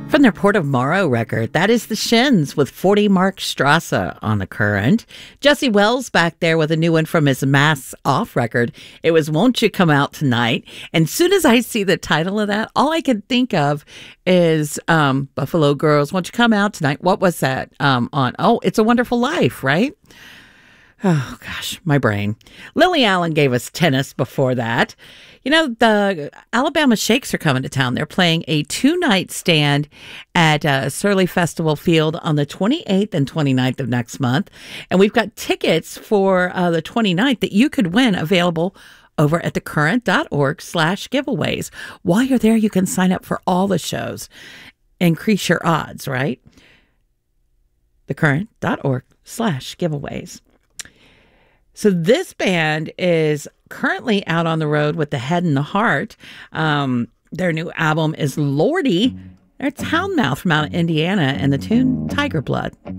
From their Port of Morrow record, that is the Shins with 40 Mark Strasse on the Current. Jesse Wells back there with a new one from his Masks Off record. It was Won't You Come Out Tonight. And as soon as I see the title of that, all I can think of is Buffalo Girls, Won't You Come Out Tonight? What was that on? Oh, It's a Wonderful Life, right? Oh, gosh, my brain. Lily Allen gave us Tennis before that. You know, the Alabama Shakes are coming to town. They're playing a 2-night stand at Surly Festival Field on the 28th and 29th of next month. And we've got tickets for the 29th that you could win available over at thecurrent.org/giveaways. While you're there, you can sign up for all the shows. Increase your odds, right? thecurrent.org/giveaways. So this band is currently out on the road with The Head and the Heart. Their new album is Lordy. It's Houndmouth from out of Indiana and the tune Tiger Blood.